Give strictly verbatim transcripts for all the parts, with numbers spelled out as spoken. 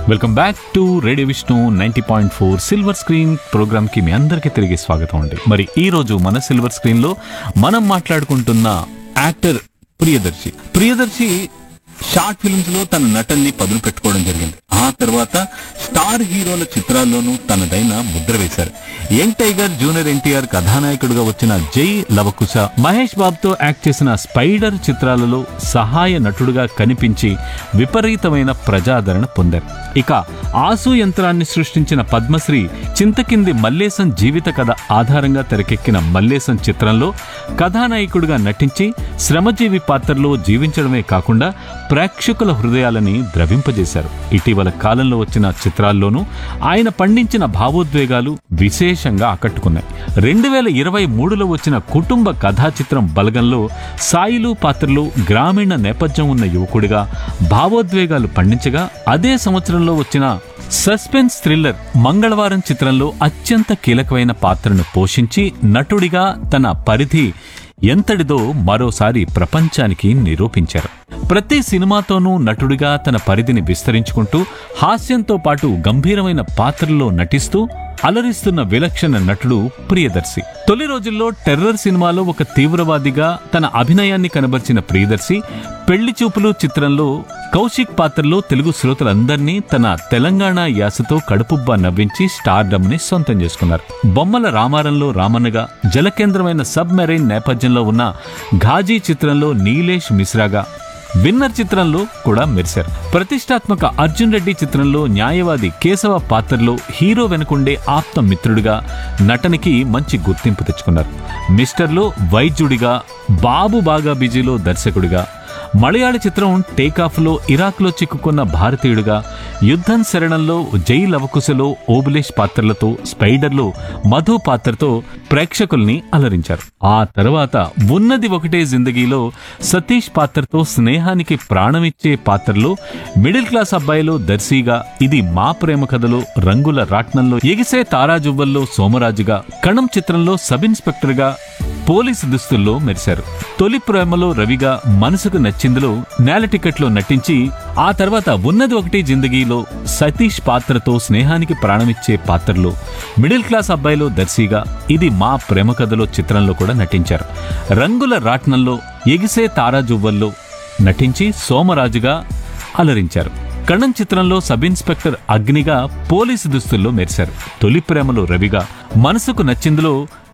Welcome back to radio Vishnu ninety point four silver screen programme కి మీ అందరికీ తిరిగి స్వాగతం అండి. మరి ఈ రోజు మన సిల్వర్ స్క్రీన్ లో మనం మాట్లాడుకుంటున్న actor Priyadarshi. Priyadarshi short films లో తన నటన్ని పదును పెట్టుకోవడం జరిగింది. ఆ తర్వాత స్టార్ హీరోల చిత్రాల్లోనూ తనదైన ముద్ర వేశారు. యంగ్ టైగర్, జూనియర్ ఎన్టీఆర్ కథానాయకుడిగా వచ్చిన జై లవకుశ, మహేష్ బాబుతో యాక్ట్ చేసిన స్పైడర్ చిత్రాలలో సహాయ నటుడుగా కనిపించి విపరీతమైన ప్రజాదరణ పొందారు. ఇక ఆసు యంత్రాన్ని సృష్టించిన పద్మశ్రీ చింతకింది మల్లేశం జీవిత కథ ఆధారంగా తెరకెక్కిన మల్లేశం చిత్రంలో కథానాయకుడిగా నటించి శ్రమజీవి పాత్రలో జీవించడమే కాకుండా ప్రేక్షకుల హృదయాలని ద్రవింపజేశారు. ఇటీవల కాలంలో వచ్చిన చిత్రాల్లోనూ ఆయన పండించిన భావోద్వేగాలు విశేషంగా ఆకట్టుకున్నాయి. రెండు వేల ఇరవై మూడులో వచ్చిన కుటుంబ కథా చిత్రం బలగంలో సాయిలు పాత్రలో గ్రామీణ నేపథ్యం ఉన్న యువకుడిగా భావోద్వేగాలు పండించగా, అదే సంవత్సరంలో వచ్చిన సస్పెన్స్ థ్రిల్లర్ మంగళవారం చిత్రంలో అత్యంత కీలకమైన పాత్రను పోషించి నటుడిగా తన పరిధి ఎంతటిదో మరోసారి ప్రపంచానికి నిరూపించారు. ప్రతి సినిమాతోనూ నటుడిగా తన పరిధిని విస్తరించుకుంటూ హాస్యంతో పాటు గంభీరమైన పాత్రల్లో నటిస్తూ అలరిస్తున్న విలక్షణ నటుడు ప్రియదర్శి. తొలి రోజుల్లో టెర్రర్ సినిమాలో ఒక తీవ్రవాదిగా తన అభినయాన్ని కనబర్చిన ప్రియదర్శి పెళ్లి చూపులు చిత్రంలో కౌశిక్ పాత్రలో తెలుగు శ్రోతలందరినీ తన తెలంగాణ యాసతో కడుపుబ్బా నవ్వించి స్టార్డమ్ ని సొంతం చేసుకున్నారు. బొమ్మల రామారంలో రామన్నగా, జలకేంద్రమైన సబ్ మెరైన్ నేపథ్యంలో ఉన్న ఘాజీ చిత్రంలో నీలేష్ మిశ్రాగా, విన్నర్ చిత్రంలో కూడా మెరిశారు. ప్రతిష్టాత్మక అర్జున్ రెడ్డి చిత్రంలో న్యాయవాది కేశవ పాత్రలో హీరో వెనుకుండే ఆప్త మిత్రుడిగా నటనకి మంచి గుర్తింపు తెచ్చుకున్నారు. మిస్టర్లో వైద్యుడిగా, బాబు బాగా బిజీలో దర్శకుడిగా, మలయాళ చిత్రం టేకాఫ్లో ఇరాక్లో చిక్కుకున్న భారతీయుడిగా, యుద్ధం శరణంలో జై లవకుశలో ఓబులేష్ పాత్రలతో, స్పైడర్లో మధు పాత్రతో ప్రేక్షకుల్ని అలరించారు. ఆ తర్వాత ఉన్నది ఒకటే జిందగీలో సతీష్ పాత్రతో స్నేహానికి ప్రాణమిచ్చే పాత్రలో, మిడిల్ క్లాస్ అబ్బాయిలో దర్శిగా, ఇది మా ప్రేమ కథలో రంగుల రాట్నంలో ఎగిసే తారాజువ్వల్లో సోమరాజుగా, కణం చిత్రంలో సబ్ ఇన్స్పెక్టర్గా పోలీసు దుస్తుల్లో మెరిశారు. తొలి ప్రేమలో రవిగా, మనసుకు నచ్చిందిలో నేల టికెట్లో నటించి ఆ తర్వాత ఉన్నది ఒకటి జిందగీలో సతీష్ పాత్రతో స్నేహానికి ప్రాణమిచ్చే పాత్రలో, మిడిల్ క్లాస్ అబ్బాయిలో దర్శిగా, ఇది మా ప్రేమ కథలో చిత్రంలో కూడా నటించారు. రంగుల రాట్నంలో ఎగిసే తారాజువ్వల్లో నటించి సోమరాజుగా అలరించారు. కణం చిత్రంలో సబ్ ఇన్స్పెక్టర్ అగ్నిగా పోలీసు దుస్తుల్లో మెరిశారు. తొలి ప్రేమలో రవిగా, మనసుకు నచ్చిందిలో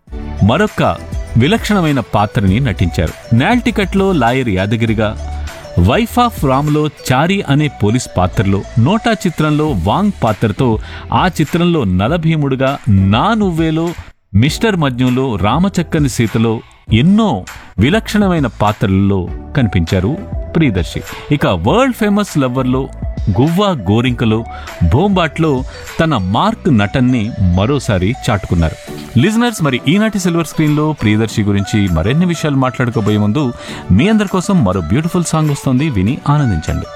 మరొక విలక్షణమైన పాత్రని నటించారు. నేల్ టికెట్లో లాయర్ యాదగిరిగా, వైఫ్ ఆఫ్ రామ్లో చారి అనే పోలీస్ పాత్రలో, నోటా చిత్రంలో వాంగ్ పాత్రతో, ఆ చిత్రంలో నలభీముడుగా, నా నువ్వేలో, మిస్టర్ మజ్నులో, రామచక్కని సీతలో ఎన్నో విలక్షణమైన పాత్రలలో కనిపించారు ప్రియదర్శి. ఇక వరల్డ్ ఫేమస్ లవ్వర్లో, గువ్వా గోరింకలో, బోంబాట్లో తన మార్క్ నటన్ని మరోసారి చాటుకున్నారు. లిజనర్స్, మరి ఈనాటి సిల్వర్ స్క్రీన్ లో ప్రియదర్శి గురించి మరిన్ని విషయాలు మాట్లాడుకోబోయే ముందు మీ అందరి కోసం మరో బ్యూటిఫుల్ సాంగ్ వస్తుంది, విని ఆనందించండి.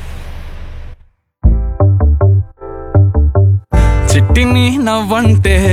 చిట్టిని నవ్వంటే